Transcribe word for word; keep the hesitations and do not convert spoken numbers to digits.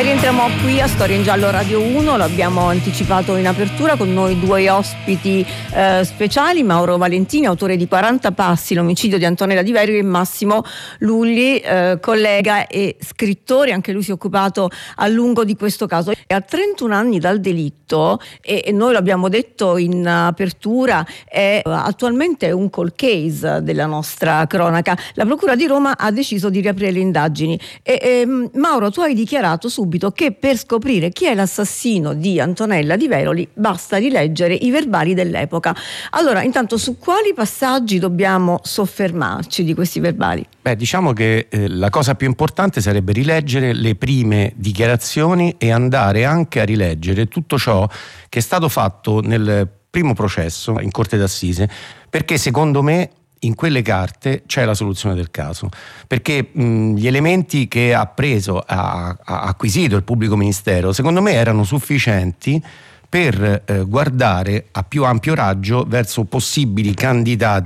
E rientriamo qui a Storia in Giallo Radio uno, lo abbiamo anticipato in apertura, con noi due ospiti eh, speciali: Mauro Valentini, autore di quaranta passi, l'omicidio di Antonella Di Verri, e Massimo Lulli, eh, collega e scrittore, anche lui si è occupato a lungo di questo caso. A trentuno anni dal delitto, e, e noi l'abbiamo detto in apertura, è attualmente un cold case della nostra cronaca. La Procura di Roma ha deciso di riaprire le indagini e, e Mauro, tu hai dichiarato subito che per scoprire chi è l'assassino di Antonella Di Veroli basta rileggere i verbali dell'epoca. Allora, intanto, su quali passaggi dobbiamo soffermarci di questi verbali? Beh, diciamo che eh, la cosa più importante sarebbe rileggere le prime dichiarazioni e andare anche a rileggere tutto ciò che è stato fatto nel primo processo in Corte d'Assise, perché secondo me in quelle carte c'è la soluzione del caso, perché mh, gli elementi che ha preso, ha, ha acquisito il pubblico ministero, secondo me erano sufficienti per eh, guardare a più ampio raggio verso possibili candidati